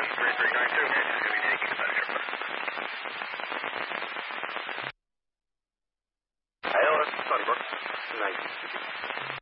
3392, Mason is going to be taking the phone shot. Hey, Ellis, Sunnybrook. Nice.